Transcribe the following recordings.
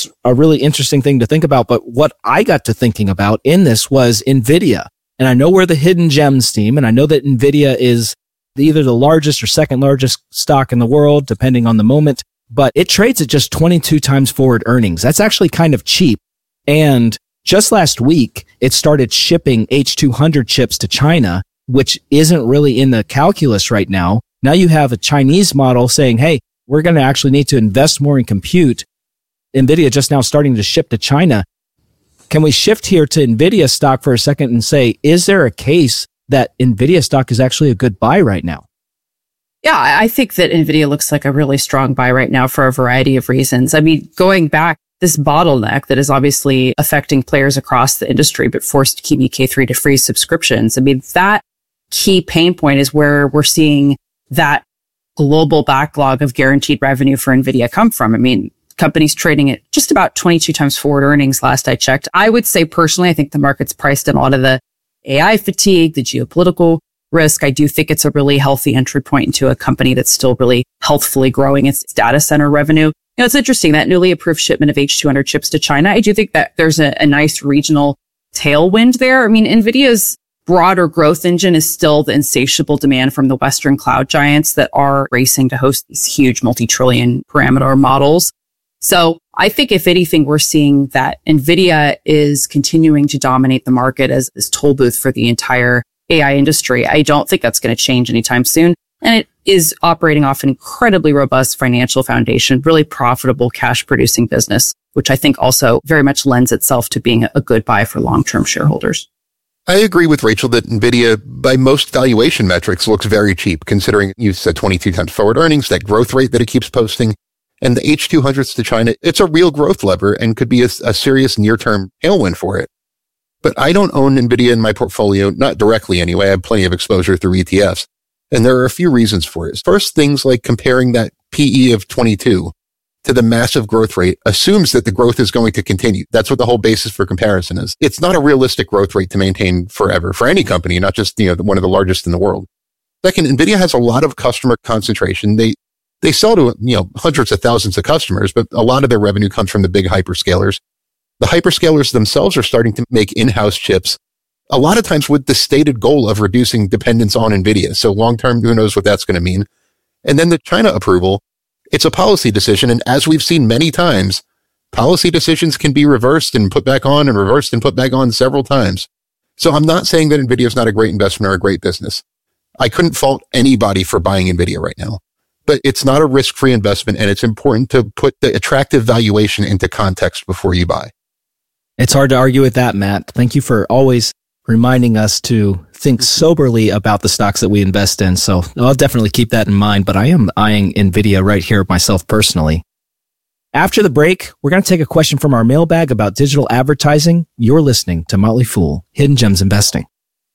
that's a really interesting thing to think about. But what I got to thinking about in this was NVIDIA. And I know we're the hidden gems team, and I know that NVIDIA is either the largest or second largest stock in the world, depending on the moment, but it trades at just 22 times forward earnings. That's actually kind of cheap. And just last week, it started shipping H200 chips to China, which isn't really in the calculus right now. Now you have a Chinese model saying, hey, we're going to actually need to invest more in compute. NVIDIA just now starting to ship to China. Can we shift here to NVIDIA stock for a second and say, is there a case that NVIDIA stock is actually a good buy right now? Yeah, I think that NVIDIA looks like a really strong buy right now for a variety of reasons. I mean, going back, this bottleneck that is obviously affecting players across the industry, but forced QB K3 to freeze subscriptions. I mean, that key pain point is where we're seeing that global backlog of guaranteed revenue for NVIDIA come from. I mean, companies trading at just about 22 times forward earnings last I checked. I would say personally, I think the market's priced in a lot of the AI fatigue, the geopolitical risk. I do think it's a really healthy entry point into a company that's still really healthfully growing its data center revenue. You know, it's interesting that newly approved shipment of H200 chips to China. I do think that there's a nice regional tailwind there. I mean, NVIDIA's broader growth engine is still the insatiable demand from the Western cloud giants that are racing to host these huge multi-trillion parameter models. So I think if anything, we're seeing that NVIDIA is continuing to dominate the market as this toll booth for the entire AI industry. I don't think that's going to change anytime soon. And it is operating off an incredibly robust financial foundation, really profitable cash producing business, which I think also very much lends itself to being a good buy for long-term shareholders. I agree with Rachel that NVIDIA, by most valuation metrics, looks very cheap, considering you said 22 times forward earnings, that growth rate that it keeps posting, and the H200s to China. It's a real growth lever and could be a serious near-term tailwind for it. But I don't own NVIDIA in my portfolio, not directly anyway. I have plenty of exposure through ETFs. And there are a few reasons for it. First, things like comparing that PE of 22 to the massive growth rate assumes that the growth is going to continue. That's what the whole basis for comparison is. It's not a realistic growth rate to maintain forever for any company, not just, one of the largest in the world. Second, NVIDIA has a lot of customer concentration. They sell to, hundreds of thousands of customers, but a lot of their revenue comes from the big hyperscalers. The hyperscalers themselves are starting to make in-house chips, a lot of times with the stated goal of reducing dependence on NVIDIA. So long-term, who knows what that's going to mean. And then the China approval, it's a policy decision. And as we've seen many times, policy decisions can be reversed and put back on and reversed and put back on several times. So I'm not saying that NVIDIA is not a great investment or a great business. I couldn't fault anybody for buying NVIDIA right now, but it's not a risk-free investment. And it's important to put the attractive valuation into context before you buy. It's hard to argue with that, Matt. Thank you for always reminding us to think soberly about the stocks that we invest in. So I'll definitely keep that in mind, but I am eyeing NVIDIA right here myself personally. After the break, we're going to take a question from our mailbag about digital advertising. You're listening to Motley Fool, Hidden Gems Investing.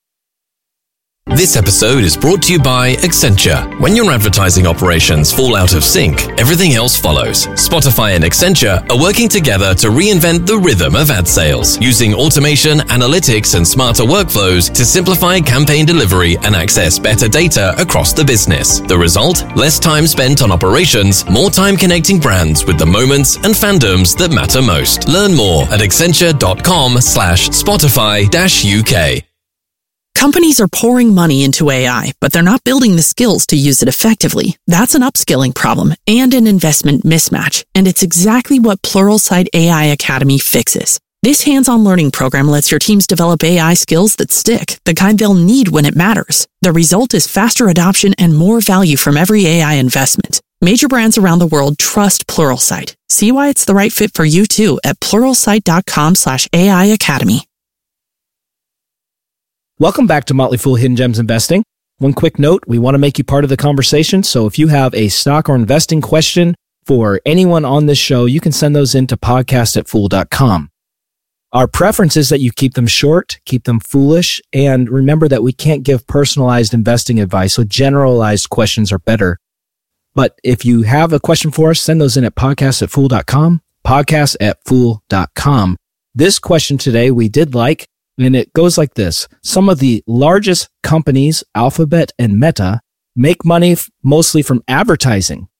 This episode is brought to you by Accenture. When your advertising operations fall out of sync, everything else follows. Spotify and Accenture are working together to reinvent the rhythm of ad sales, using automation, analytics, and smarter workflows to simplify campaign delivery and access better data across the business. The result? Less time spent on operations, more time connecting brands with the moments and fandoms that matter most. Learn more at accenture.com/Spotify-UK. Companies are pouring money into AI, but they're not building the skills to use it effectively. That's an upskilling problem and an investment mismatch, and it's exactly what Pluralsight AI Academy fixes. This hands-on learning program lets your teams develop AI skills that stick, the kind they'll need when it matters. The result is faster adoption and more value from every AI investment. Major brands around the world trust Pluralsight. See why it's the right fit for you too at pluralsight.com/AI Academy. Welcome back to Motley Fool Hidden Gems Investing. One quick note, we want to make you part of the conversation. So if you have a stock or investing question for anyone on this show, you can send those in to podcast@fool.com. Our preference is that you keep them short, keep them foolish, and remember that we can't give personalized investing advice, so generalized questions are better. But if you have a question for us, send those in at podcast@fool.com, podcast@fool.com. This question today we did like, and it goes like this. Some of the largest companies, Alphabet and Meta, make money mostly from advertising.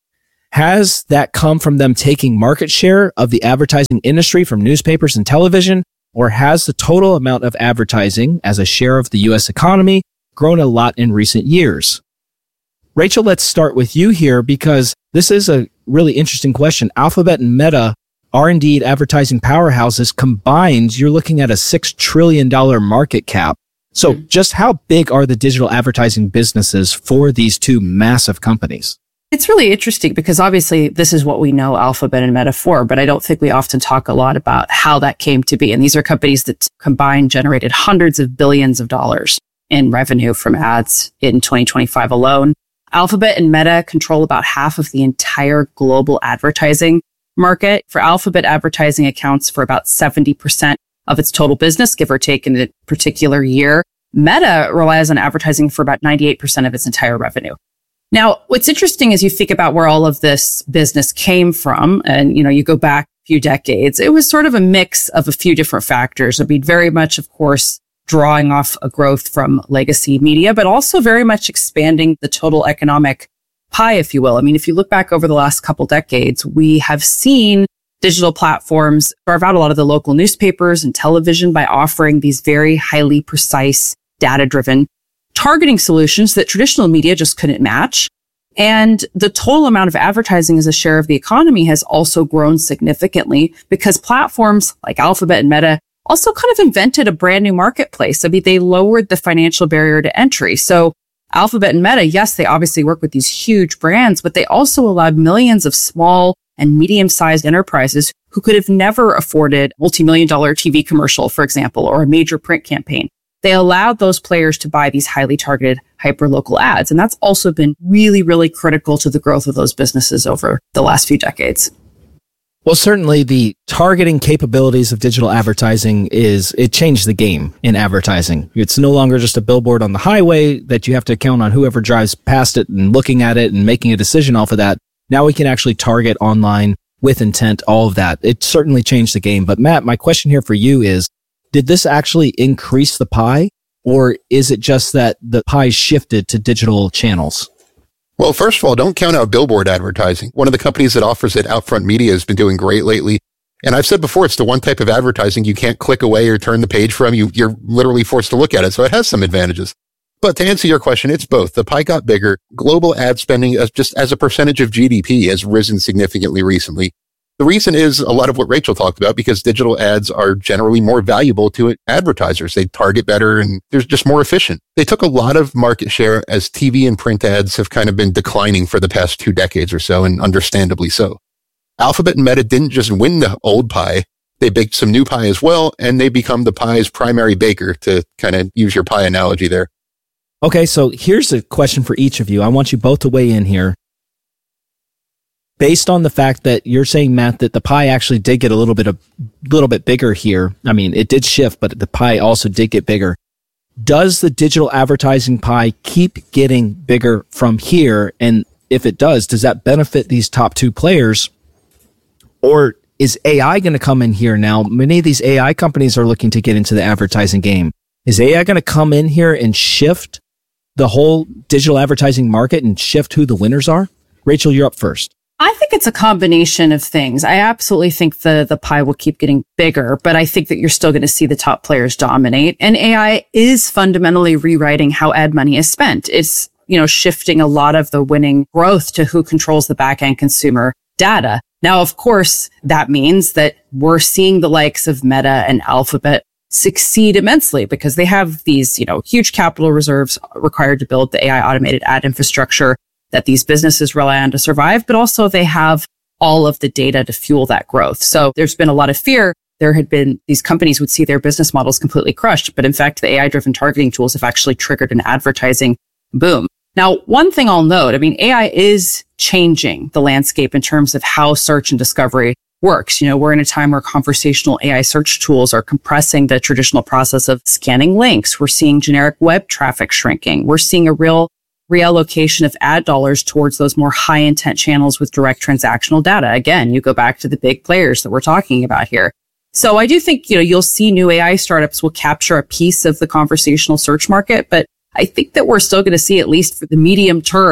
Has that come from them taking market share of the advertising industry from newspapers and television? Or has the total amount of advertising as a share of the U.S. economy grown a lot in recent years? Rachel, let's start with you here because this is a really interesting question. Alphabet and Meta are indeed advertising powerhouses. Combined, you're looking at a $6 trillion market cap. So just how big are the digital advertising businesses for these two massive companies? It's really interesting because obviously this is what we know Alphabet and Meta for, but I don't think we often talk a lot about how that came to be. And these are companies that combined generated hundreds of billions of dollars in revenue from ads in 2025 alone. Alphabet and Meta control about half of the entire global advertising market. For Alphabet, advertising accounts for about 70% of its total business, give or take in a particular year. Meta relies on advertising for about 98% of its entire revenue. Now, what's interesting is you think about where all of this business came from, and you go back a few decades, it was sort of a mix of a few different factors. I mean, very much, of course, drawing off a growth from legacy media, but also very much expanding the total economic pie, if you will. I mean, if you look back over the last couple decades, we have seen digital platforms carve out a lot of the local newspapers and television by offering these very highly precise, data-driven targeting solutions that traditional media just couldn't match. And the total amount of advertising as a share of the economy has also grown significantly because platforms like Alphabet and Meta also kind of invented a brand new marketplace. I mean, they lowered the financial barrier to entry. So Alphabet and Meta, yes, they obviously work with these huge brands, but they also allowed millions of small and medium-sized enterprises who could have never afforded a multi-million-dollar TV commercial, for example, or a major print campaign. They allowed those players to buy these highly targeted hyper-local ads. And that's also been really, really critical to the growth of those businesses over the last few decades. Well, certainly the targeting capabilities of digital advertising it changed the game in advertising. It's no longer just a billboard on the highway that you have to count on whoever drives past it and looking at it and making a decision off of that. Now we can actually target online with intent, all of that. It certainly changed the game. But Matt, my question here for you is, did this actually increase the pie, or is it just that the pie shifted to digital channels? Well, first of all, don't count out billboard advertising. One of the companies that offers it, Outfront Media, has been doing great lately. And I've said before, it's the one type of advertising you can't click away or turn the page from. You're literally forced to look at it. So it has some advantages. But to answer your question, it's both. The pie got bigger. Global ad spending, just as a percentage of GDP, has risen significantly recently. The reason is a lot of what Rachel talked about, because digital ads are generally more valuable to advertisers. They target better and they're just more efficient. They took a lot of market share as TV and print ads have kind of been declining for the past 2 decades or so, and understandably so. Alphabet and Meta didn't just win the old pie. They baked some new pie as well, and they become the pie's primary baker, to kind of use your pie analogy there. Okay, so here's a question for each of you. I want you both to weigh in here. Based on the fact that you're saying, Matt, that the pie actually did get a little bit bigger here. I mean, it did shift, but the pie also did get bigger. Does the digital advertising pie keep getting bigger from here? And if it does that benefit these top 2 players? Or is AI going to come in here now? Many of these AI companies are looking to get into the advertising game. Is AI going to come in here and shift the whole digital advertising market and shift who the winners are? Rachel, you're up first. I think it's a combination of things. I absolutely think the pie will keep getting bigger, but I think that you're still going to see the top players dominate. And AI is fundamentally rewriting how ad money is spent. It's, shifting a lot of the winning growth to who controls the back-end consumer data. Now, of course, that means that we're seeing the likes of Meta and Alphabet succeed immensely because they have these, huge capital reserves required to build the AI automated ad infrastructure that these businesses rely on to survive, but also they have all of the data to fuel that growth. So there's been a lot of fear. There had been these companies would see their business models completely crushed, but in fact, the AI-driven targeting tools have actually triggered an advertising boom. Now, one thing I'll note, AI is changing the landscape in terms of how search and discovery works. We're in a time where conversational AI search tools are compressing the traditional process of scanning links. We're seeing generic web traffic shrinking. We're seeing a real reallocation of ad dollars towards those more high intent channels with direct transactional data. Again, you go back to the big players that we're talking about here. So I do think, you'll see new AI startups will capture a piece of the conversational search market, but I think that we're still going to see, at least for the medium term,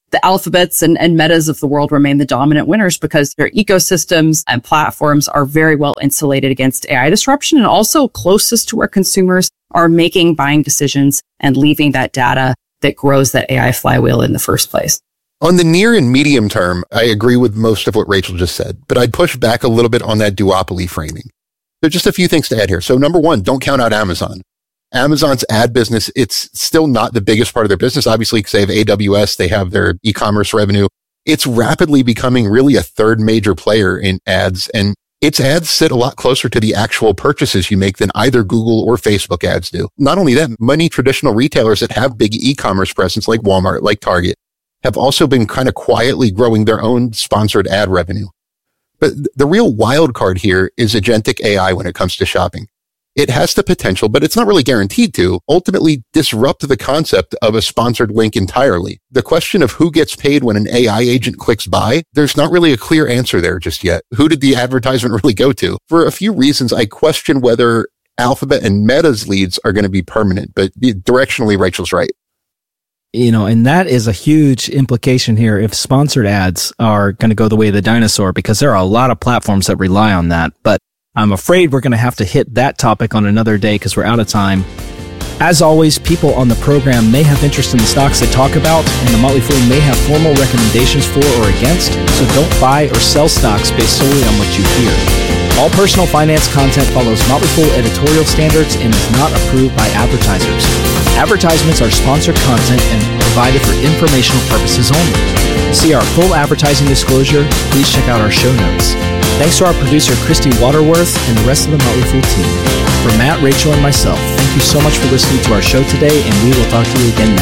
the Alphabets and Metas of the world remain the dominant winners because their ecosystems and platforms are very well insulated against AI disruption and also closest to where consumers are making buying decisions and leaving that data that grows that AI flywheel in the first place. On the near and medium term, I agree with most of what Rachel just said, but I'd push back a little bit on that duopoly framing. There's just a few things to add here. So number one, don't count out Amazon. Amazon's ad business, it's still not the biggest part of their business, obviously, because they have AWS, they have their e-commerce revenue. It's rapidly becoming really a third major player in ads, and its ads sit a lot closer to the actual purchases you make than either Google or Facebook ads do. Not only that, many traditional retailers that have big e-commerce presence like Walmart, like Target, have also been kind of quietly growing their own sponsored ad revenue. But the real wild card here is agentic AI when it comes to shopping. It has the potential, but it's not really guaranteed to, ultimately disrupt the concept of a sponsored link entirely. The question of who gets paid when an AI agent clicks buy, there's not really a clear answer there just yet. Who did the advertisement really go to? For a few reasons, I question whether Alphabet and Meta's leads are going to be permanent, but directionally, Rachel's right. And that is a huge implication here if sponsored ads are going to go the way of the dinosaur, because there are a lot of platforms that rely on that. But I'm afraid we're going to have to hit that topic on another day because we're out of time. As always, people on the program may have interest in the stocks they talk about, and the Motley Fool may have formal recommendations for or against, so don't buy or sell stocks based solely on what you hear. All personal finance content follows Motley Fool editorial standards and is not approved by advertisers. Advertisements are sponsored content and provided for informational purposes only. To see our full advertising disclosure, please check out our show notes. Thanks to our producer, Christy Waterworth, and the rest of the Motley Fool team. For Matt, Rachel, and myself, thank you so much for listening to our show today, and we will talk to you again next